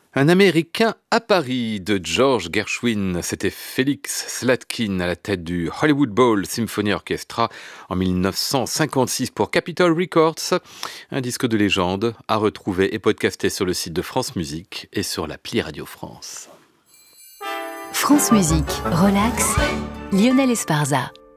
Un Américain à Paris de George Gershwin, c'était Félix Slatkin à la tête du Hollywood Bowl Symphony Orchestra en 1956 pour Capitol Records. Un disque de légende à retrouver et podcasté sur le site de France Musique et sur l'appli Radio France. France Musique, relax, Lionel Esparza.